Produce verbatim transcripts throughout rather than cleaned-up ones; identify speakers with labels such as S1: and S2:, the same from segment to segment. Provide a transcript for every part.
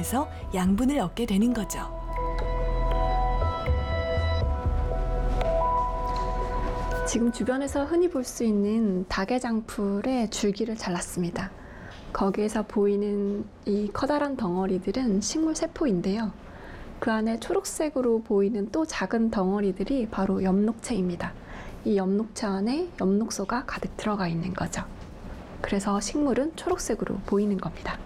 S1: 통해서 양분을 얻게 되는 거죠.
S2: 지금 주변에서 흔히 볼 수 있는 닭의장풀의 줄기를 잘랐습니다. 거기에서 보이는 이 커다란 덩어리들은 식물 세포인데요. 그 안에 초록색으로 보이는 또 작은 덩어리들이 바로 엽록체입니다. 이 엽록체 안에 엽록소가 가득 들어가 있는 거죠. 그래서 식물은 초록색으로 보이는 겁니다.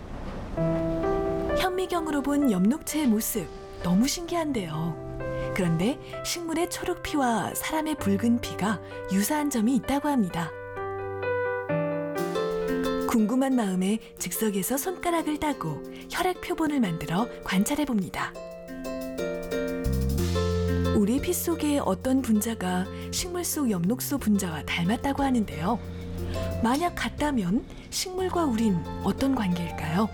S1: 현미경으로 본 엽록체의 모습, 너무 신기한데요. 그런데 식물의 초록피와 사람의 붉은 피가 유사한 점이 있다고 합니다. 궁금한 마음에 즉석에서 손가락을 따고 혈액 표본을 만들어 관찰해 봅니다. 우리 피 속의 어떤 분자가 식물 속 엽록소 분자와 닮았다고 하는데요. 만약 같다면 식물과 우린 어떤 관계일까요?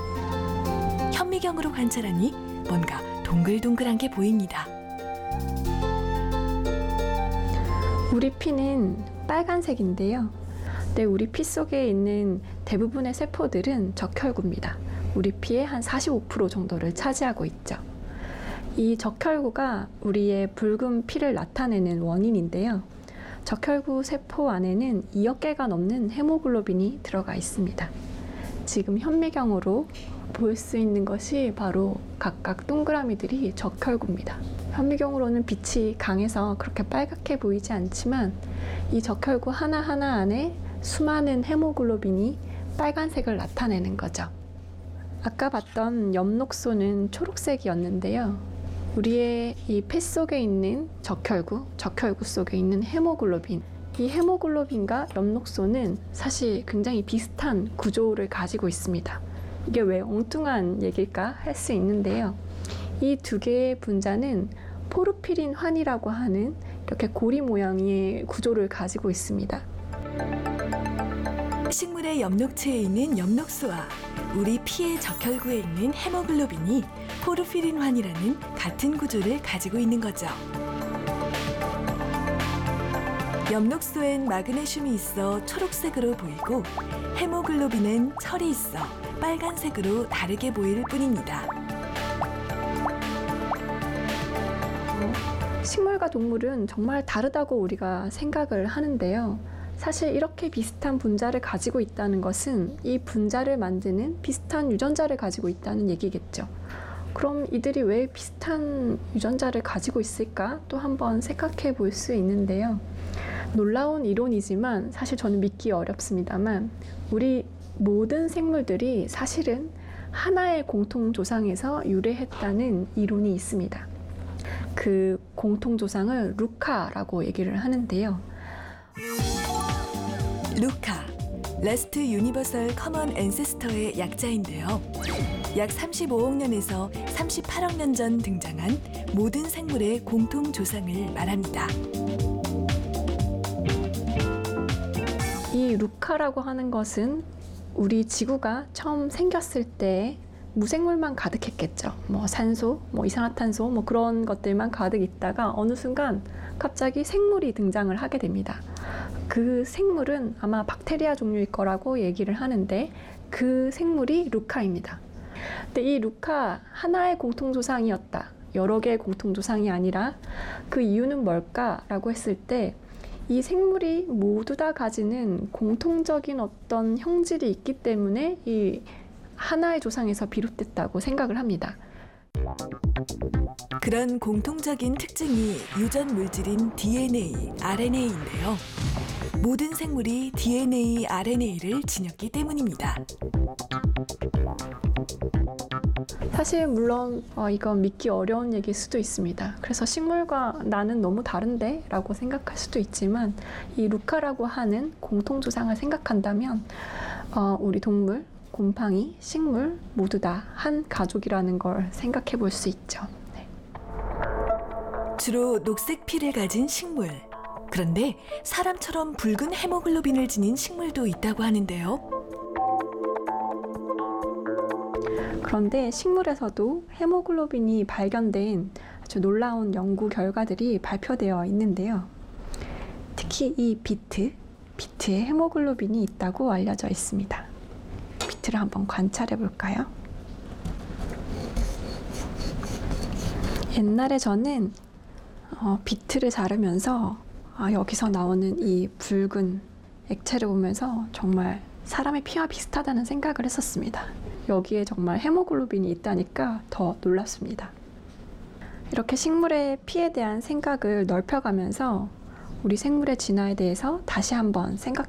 S1: 현미경으로 관찰하니 뭔가 동글동글한 게 보입니다.
S2: 우리 피는 빨간색인데요. 네, 우리 피 속에 있는 대부분의 세포들은 적혈구입니다. 우리 피의 한 사십오 퍼센트 정도를 차지하고 있죠. 이 적혈구가 우리의 붉은 피를 나타내는 원인인데요. 적혈구 세포 안에는 이억 개가 넘는 헤모글로빈이 들어가 있습니다. 지금 현미경으로 볼 수 있는 것이 바로 각각 동그라미들이 적혈구입니다. 현미경으로는 빛이 강해서 그렇게 빨갛게 보이지 않지만 이 적혈구 하나하나 안에 수많은 헤모글로빈이 빨간색을 나타내는 거죠. 아까 봤던 엽록소는 초록색이었는데요. 우리의 이 피 속에 있는 적혈구, 적혈구 속에 있는 헤모글로빈, 이 헤모글로빈과 엽록소는 사실 굉장히 비슷한 구조를 가지고 있습니다. 이게 왜 엉뚱한 얘기일까 할 수 있는데요. 이 두 개의 분자는 포르피린 환이라고 하는 이렇게 고리 모양의 구조를 가지고 있습니다.
S1: 식물의 엽록체에 있는 엽록소와 우리 피의 적혈구에 있는 헤모글로빈이 포르피린환이라는 같은 구조를 가지고 있는 거죠. 엽록소엔 마그네슘이 있어 초록색으로 보이고 헤모글로빈은 철이 있어 빨간색으로 다르게 보일 뿐입니다.
S2: 식물과 동물은 정말 다르다고 우리가 생각을 하는데요. 사실 이렇게 비슷한 분자를 가지고 있다는 것은 이 분자를 만드는 비슷한 유전자를 가지고 있다는 얘기겠죠. 그럼 이들이 왜 비슷한 유전자를 가지고 있을까? 또 한번 생각해 볼 수 있는데요. 놀라운 이론이지만 사실 저는 믿기 어렵습니다만 우리 모든 생물들이 사실은 하나의 공통조상에서 유래했다는 이론이 있습니다. 그 공통조상을 루카라고 얘기를 하는데요.
S1: 루카, Last Universal Common Ancestor의 약자인데요. 약 삼십오억 년에서 삼십팔억 년 전 등장한 모든 생물의 공통조상을 말합니다.
S2: 이 루카라고 하는 것은 우리 지구가 처음 생겼을 때 무생물만 가득했겠죠. 뭐 산소, 뭐 이산화탄소, 뭐 그런 것들만 가득 있다가 어느 순간 갑자기 생물이 등장을 하게 됩니다. 그 생물은 아마 박테리아 종류일 거라고 얘기를 하는데 그 생물이 루카입니다. 근데 이 루카 하나의 공통조상이었다. 여러 개의 공통조상이 아니라 그 이유는 뭘까라고 했을 때 이 생물이 모두 다 가지는 공통적인 어떤 형질이 있기 때문에 이 하나의 조상에서 비롯됐다고 생각을 합니다.
S1: 그런 공통적인 특징이 유전 물질인 디엔에이, 알엔에이인데요. 모든 생물이 디엔에이, 알엔에이를 지녔기 때문입니다.
S2: 사실 물론 어, 이건 믿기 어려운 얘기일 수도 있습니다. 그래서 식물과 나는 너무 다른데? 라고 생각할 수도 있지만 이 루카라고 하는 공통조상을 생각한다면 어, 우리 동물, 곰팡이, 식물 모두 다 한 가족이라는 걸 생각해 볼 수 있죠. 네.
S1: 주로 녹색 피를 가진 식물. 그런데 사람처럼 붉은 헤모글로빈을 지닌 식물도 있다고 하는데요.
S2: 그런데 식물에서도 헤모글로빈이 발견된 아주 놀라운 연구 결과들이 발표되어 있는데요. 특히 이 비트, 비트에 헤모글로빈이 있다고 알려져 있습니다. 비트를 한번 관찰해 볼까요? 옛날에 저는 어, 비트를 자르면서 아, 여기서 나오는 이 붉은 액체를 보면서 정말 사람의 피와 비슷하다는 생각을 했었습니다. 여기에 정말 헤모글로빈이 있다니까 더 놀랐습니다. 이렇게 식물의 피에 대한 생각을 넓혀가면서 우리 생물의 진화에 대해서 다시 한번 생각